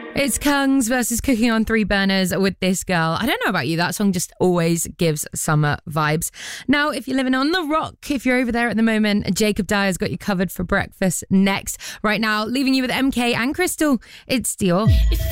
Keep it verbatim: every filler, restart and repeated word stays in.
It's Kungs versus Cooking on Three Burners with This Girl. I don't know about you, that song just always gives summer vibes. Now, if you're living on the rock, if you're over there at the moment, Jacob Dyer's got you covered for breakfast next. Right now, leaving you with M K and Crystal, it's Dior.